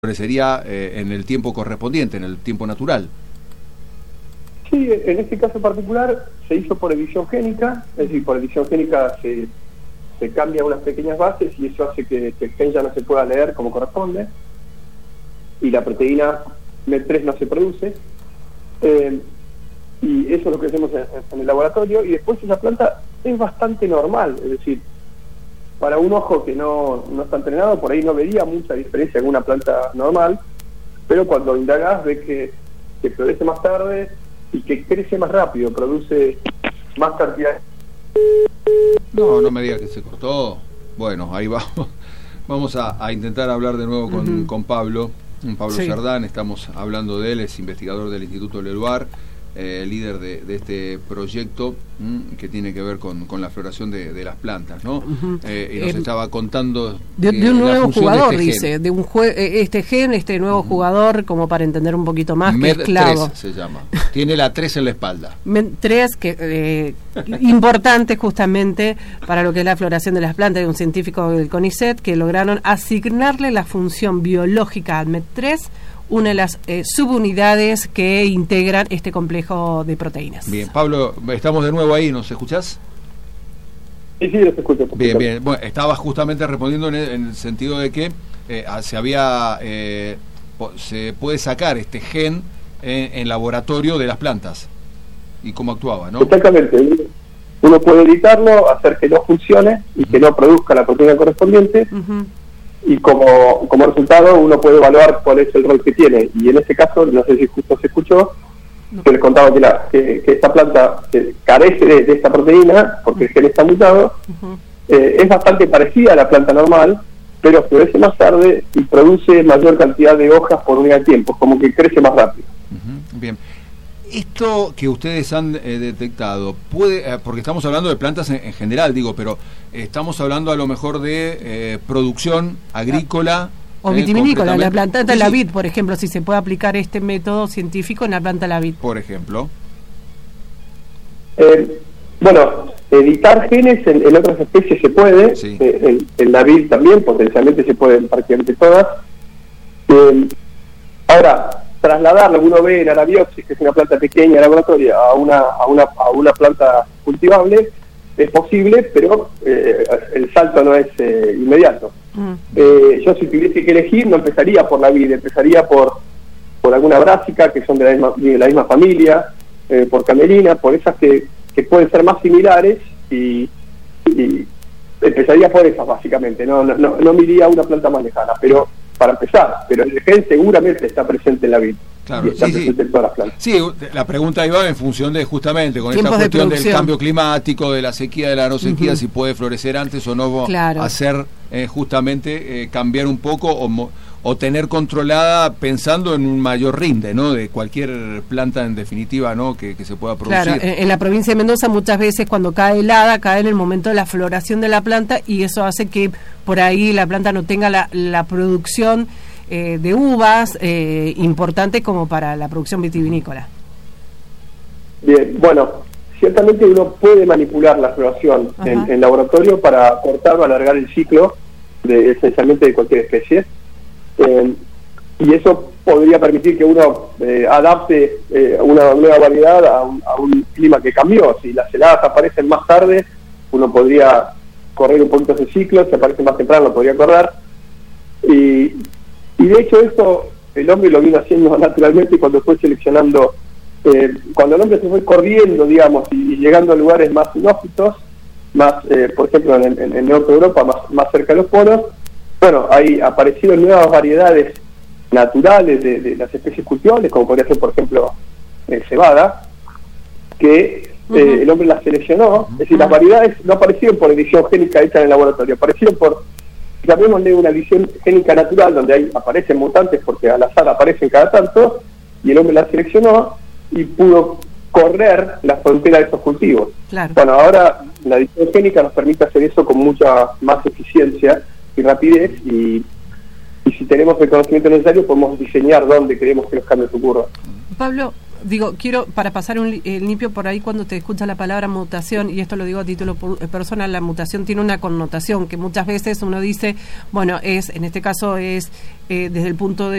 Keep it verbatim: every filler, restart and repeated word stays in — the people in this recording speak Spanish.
florecería eh, en el tiempo correspondiente, en el tiempo natural. Sí, en este caso particular se hizo por edición génica, es decir, por edición génica se, se cambian unas pequeñas bases y eso hace que, que el gen ya no se pueda leer como corresponde y la proteína M E T tres no se produce, eh, y eso es lo que hacemos en, en el laboratorio. Y después esa planta es bastante normal, es decir, para un ojo que no, no está entrenado, por ahí no vería mucha diferencia en una planta normal, pero cuando indagás ves que, que florece más tarde y que crece más rápido, produce más cantidad. No, no me digas que se cortó. Bueno, ahí vamos. Vamos a, a intentar hablar de nuevo con, uh-huh. con Pablo, Pablo sí. Cerdán. Estamos hablando de él, es investigador del Instituto Leluar, eh, líder de, de este proyecto mmm, que tiene que ver con, con la floración de, de las plantas, ¿no? Uh-huh. eh, y nos eh, estaba contando de, de un nuevo jugador, de este dice, gen. de un jue este gen, este nuevo uh-huh. jugador, como para entender un poquito más, M E T que es clavo. tres se llama. Tiene la tres en la espalda. M E T tres, que eh, importante justamente para lo que es la floración de las plantas, de un científico del CONICET que lograron asignarle la función biológica al M E T tres, una de las eh, subunidades que integran este complejo de proteínas. Bien, Pablo, estamos de nuevo ahí, ¿nos escuchás? Sí, sí, los escucho. Bien, bien. Bueno, estabas justamente respondiendo en el, en el sentido de que eh, se había, eh, se puede sacar este gen en, en laboratorio de las plantas y cómo actuaba, ¿no? Exactamente. Uno puede editarlo, hacer que no funcione y que no produzca la proteína correspondiente. Uh-huh. Y como, como resultado uno puede evaluar cuál es el rol que tiene. Y en este caso, no sé si justo se escuchó, no. que les contaba que, la, que, que esta planta que carece de, de esta proteína, porque el gen está mutado, uh-huh. eh, es bastante parecida a la planta normal, pero florece más tarde y produce mayor cantidad de hojas por unidad de tiempo, como que crece más rápido. Uh-huh. Bien. Esto que ustedes han eh, detectado, puede, eh, porque estamos hablando de plantas en, en general, digo, pero eh, estamos hablando a lo mejor de eh, producción agrícola. O eh, vitivinícola, la planta de la vid, por ejemplo, si se puede aplicar este método científico en la planta de la vid. Por ejemplo. Eh, bueno, editar genes en, en otras especies se puede, sí. eh, en, en la vid también, potencialmente se pueden prácticamente todas. Eh, ahora, trasladarlo, uno ve en Arabioxis, que es una planta pequeña laboratoria, a una a una a una planta cultivable, es posible, pero eh, el salto no es eh, inmediato. Mm. Eh, yo si tuviese que elegir, no empezaría por la vid, empezaría por por alguna brásica, que son de la misma, de la misma familia, eh, por camelina, por esas que, que pueden ser más similares, y, y empezaría por esas básicamente, no, no, no, no me iría a una planta más lejana, pero para empezar, pero el gen seguramente está presente en la vid. Claro, y está sí, presente sí. en todas las plantas. Sí, la pregunta iba en función de justamente con Tiempos esta cuestión de del cambio climático, de la sequía, de la no sequía, uh-huh. si puede florecer antes o no, claro. hacer eh, justamente eh, cambiar un poco o, o tener controlada pensando en un mayor rinde, ¿no? De cualquier planta en definitiva, ¿no? Que, que se pueda producir. Claro, en, en la provincia de Mendoza muchas veces cuando cae helada, cae en el momento de la floración de la planta y eso hace que por ahí la planta no tenga la, la producción Eh, de uvas eh, importante como para la producción vitivinícola. Bien, bueno, ciertamente uno puede manipular la floración en, en laboratorio para cortar o alargar el ciclo de, esencialmente de cualquier especie, eh, y eso podría permitir que uno eh, adapte eh, una nueva variedad a un, a un clima que cambió. Si las heladas aparecen más tarde, uno podría correr un poquito ese ciclo; si aparecen más temprano, podría correr. Y Y de hecho esto el hombre lo vino haciendo naturalmente cuando fue seleccionando, eh, cuando el hombre se fue corriendo, digamos, y, y llegando a lugares más inhóspitos, más, eh, por ejemplo, en, en, en Norte Europa, más, más cerca de los polos. Bueno, ahí aparecieron nuevas variedades naturales de, de las especies cultivables, como podría ser, por ejemplo, eh, cebada, que eh, uh-huh. el hombre las seleccionó. Es decir, uh-huh. las variedades no aparecieron por edición génica hecha en el laboratorio, aparecieron por, llamémosle, una edición génica natural, donde ahí aparecen mutantes porque al azar aparecen cada tanto, y el hombre las seleccionó y pudo correr la frontera de esos cultivos. Claro. Bueno, ahora la edición génica nos permite hacer eso con mucha más eficiencia y rapidez, y, y si tenemos el conocimiento necesario podemos diseñar dónde queremos que los cambios ocurran. Pablo, digo, quiero, para pasar un li- el limpio por ahí, cuando te escucha la palabra mutación, y esto lo digo a título pu- personal, la mutación tiene una connotación que muchas veces uno dice, bueno, es, en este caso es eh, desde el punto de